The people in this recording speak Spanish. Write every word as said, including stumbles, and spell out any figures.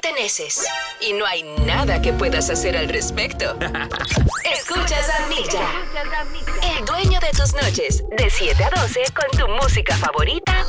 perteneces y no hay nada que puedas hacer al respecto. Escuchas a Milla, el dueño de tus noches, de siete a doce con tu música favorita